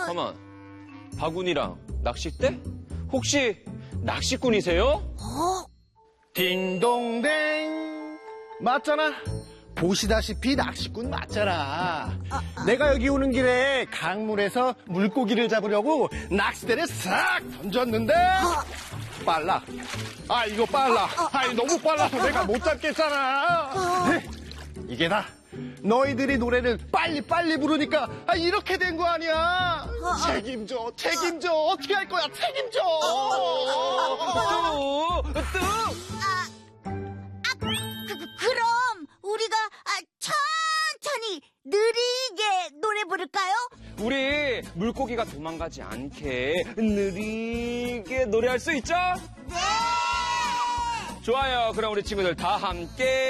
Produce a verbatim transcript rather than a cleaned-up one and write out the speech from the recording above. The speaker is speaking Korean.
가만. 바구니랑 낚싯대? 혹시 낚시꾼이세요? 어? 딩동댕. 맞잖아. 보시다시피 낚시꾼 맞잖아. 내가 여기 오는 길에 강물에서 물고기를 잡으려고 낚싯대를 싹 던졌는데 빨라. 아 이거 빨라. 아이 너무 빨라서 내가 못 잡겠잖아. 네, 이게 다 너희들이 노래를 빨리 빨리 부르니까 아, 이렇게 된 거 아니야. 책임져, 책임져. 어떻게 할 거야? 책임져. 뚝! 뚝! 그, 그럼 우리가 아, 천천히 느리게 노래 부를까요? 우리 물고기가 도망가지 않게 느리게 노래할 수 있죠? 네! 좋아요. 그럼 우리 친구들 다 함께